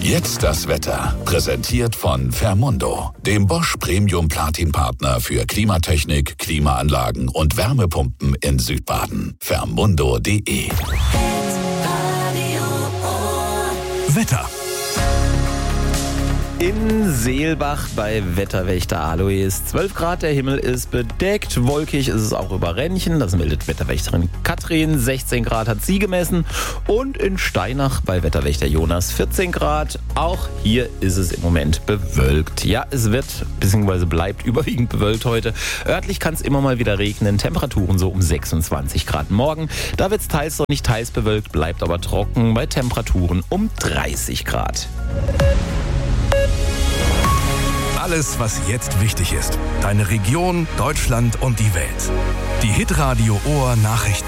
Jetzt das Wetter. Präsentiert von Fermundo, dem Bosch Premium Platin Partner für Klimatechnik, Klimaanlagen und Wärmepumpen in Südbaden. Fermundo.de. Wetter. In Seelbach bei Wetterwächter Alois 12 Grad, der Himmel ist bedeckt, wolkig ist es auch über Rennchen, das meldet Wetterwächterin Katrin, 16 Grad hat sie gemessen, und in Steinach bei Wetterwächter Jonas 14 Grad, auch hier ist es im Moment bewölkt. Ja, es wird bzw. bleibt überwiegend bewölkt heute, örtlich kann es immer mal wieder regnen, Temperaturen so um 26 Grad morgen, da wird es teils sonnig, teils bewölkt, bleibt aber trocken bei Temperaturen um 30 Grad. Alles, was jetzt wichtig ist. Deine Region, Deutschland und die Welt. Die Hitradio Ohr Nachrichten.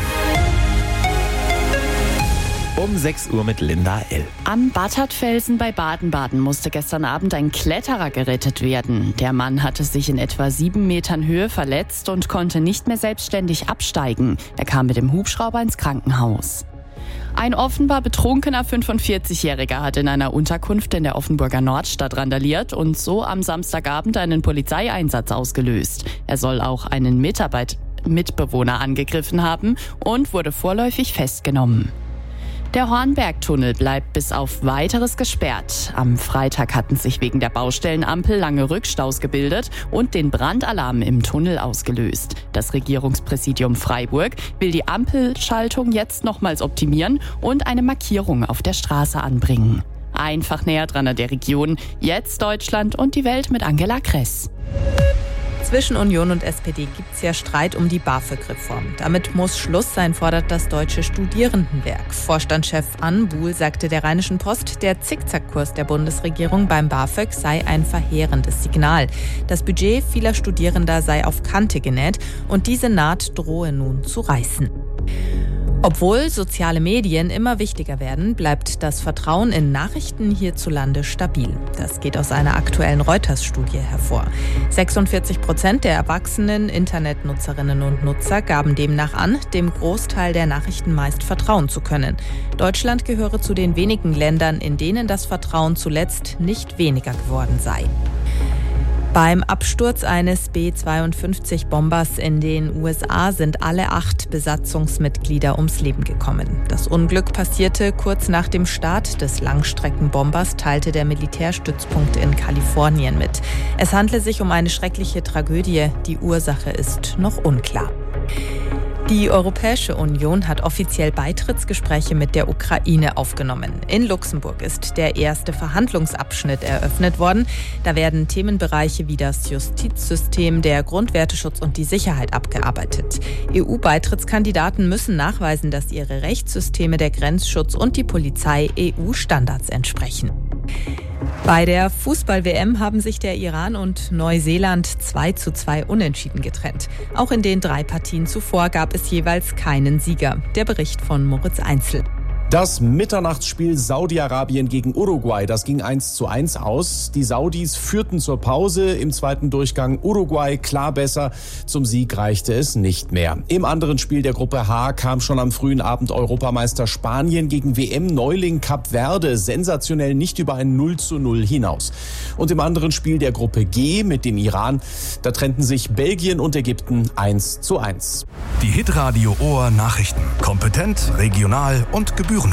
Um 6 Uhr mit Linda L. Am Battert-Felsen bei Baden-Baden musste gestern Abend ein Kletterer gerettet werden. Der Mann hatte sich in etwa 7 Metern Höhe verletzt und konnte nicht mehr selbstständig absteigen. Er kam mit dem Hubschrauber ins Krankenhaus. Ein offenbar betrunkener 45-Jähriger hat in einer Unterkunft in der Offenburger Nordstadt randaliert und so am Samstagabend einen Polizeieinsatz ausgelöst. Er soll auch einen Mitbewohner angegriffen haben und wurde vorläufig festgenommen. Der Hornbergtunnel bleibt bis auf Weiteres gesperrt. Am Freitag hatten sich wegen der Baustellenampel lange Rückstaus gebildet und den Brandalarm im Tunnel ausgelöst. Das Regierungspräsidium Freiburg will die Ampelschaltung jetzt nochmals optimieren und eine Markierung auf der Straße anbringen. Einfach näher dran an der Region. Jetzt Deutschland und die Welt mit Angela Kress. Zwischen Union und SPD gibt es ja Streit um die BAföG-Reform. Damit muss Schluss sein, fordert das Deutsche Studierendenwerk. Vorstandschef Ann Buhl sagte der Rheinischen Post, der Zickzackkurs der Bundesregierung beim BAföG sei ein verheerendes Signal. Das Budget vieler Studierender sei auf Kante genäht und diese Naht drohe nun zu reißen. Obwohl soziale Medien immer wichtiger werden, bleibt das Vertrauen in Nachrichten hierzulande stabil. Das geht aus einer aktuellen Reuters-Studie hervor. 46% der erwachsenen Internetnutzerinnen und Nutzer gaben demnach an, dem Großteil der Nachrichten meist vertrauen zu können. Deutschland gehöre zu den wenigen Ländern, in denen das Vertrauen zuletzt nicht weniger geworden sei. Beim Absturz eines B-52-Bombers in den USA sind alle 8 Besatzungsmitglieder ums Leben gekommen. Das Unglück passierte kurz nach dem Start des Langstreckenbombers, teilte der Militärstützpunkt in Kalifornien mit. Es handle sich um eine schreckliche Tragödie. Die Ursache ist noch unklar. Die Europäische Union hat offiziell Beitrittsgespräche mit der Ukraine aufgenommen. In Luxemburg ist der erste Verhandlungsabschnitt eröffnet worden. Da werden Themenbereiche wie das Justizsystem, der Grundwerteschutz und die Sicherheit abgearbeitet. EU-Beitrittskandidaten müssen nachweisen, dass ihre Rechtssysteme, der Grenzschutz und die Polizei EU-Standards entsprechen. Bei der Fußball-WM haben sich der Iran und Neuseeland 2:2 unentschieden getrennt. Auch in den 3 Partien zuvor gab es jeweils keinen Sieger. Der Bericht von Moritz Einzel. Das Mitternachtsspiel Saudi-Arabien gegen Uruguay, das ging 1:1 aus. Die Saudis führten zur Pause, im zweiten Durchgang Uruguay klar besser. Zum Sieg reichte es nicht mehr. Im anderen Spiel der Gruppe H kam schon am frühen Abend Europameister Spanien gegen WM-Neuling Kap Verde sensationell nicht über ein 0:0 hinaus. Und im anderen Spiel der Gruppe G mit dem Iran, da trennten sich Belgien und Ägypten 1:1. Die Hitradio Ohr Nachrichten. Kompetent, regional und gebührenfrei.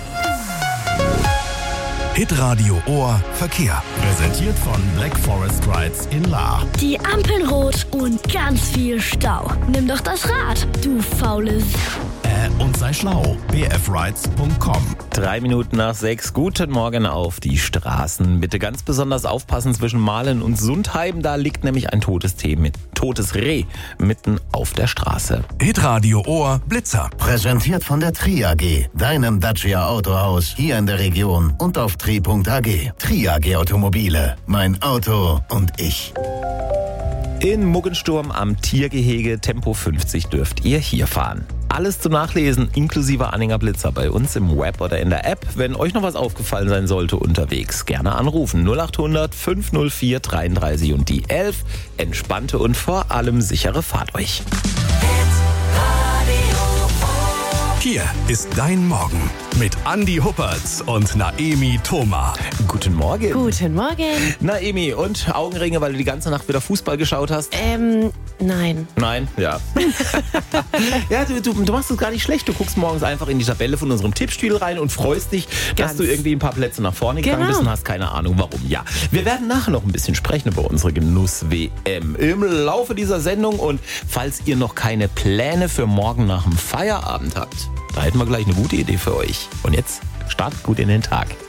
Hitradio Ohr Verkehr. Präsentiert von Black Forest Rides in Lahr. Die Ampeln rot und ganz viel Stau. Nimm doch das Rad, du faules. Und sei schlau. bfrides.com. 3 Minuten nach 6. Guten Morgen auf die Straßen. Bitte ganz besonders aufpassen zwischen Mahlen und Sundheim. Da liegt nämlich ein totes Reh mitten auf der Straße. Hitradio Ohr Blitzer. Präsentiert von der Tri AG, deinem Dacia Autohaus hier in der Region und auf tri.ag. Tri AG Automobile. Mein Auto und ich. In Muggensturm am Tiergehege Tempo 50 dürft ihr hier fahren. Alles zum Nachlesen, inklusive Anhänger Blitzer bei uns im Web oder in der App. Wenn euch noch was aufgefallen sein sollte unterwegs, gerne anrufen. 0800 504 33 und die 11. Entspannte und vor allem sichere Fahrt euch. Hier ist dein Morgen. mit Andi Huppertz und Naemi Thoma. Guten Morgen. Guten Morgen. Naemi, und Augenringe, weil du die ganze Nacht wieder Fußball geschaut hast? Nein. Nein? Ja. Ja, du machst es gar nicht schlecht. Du guckst morgens einfach in die Tabelle von unserem Tippspiel rein und freust dich, dass du irgendwie ein paar Plätze nach vorne gegangen bist und hast keine Ahnung warum. Ja, wir werden nachher noch ein bisschen sprechen über unsere Genuss-WM im Laufe dieser Sendung. Und falls ihr noch keine Pläne für morgen nach dem Feierabend habt, da hätten wir gleich eine gute Idee für euch. Und jetzt startet gut in den Tag.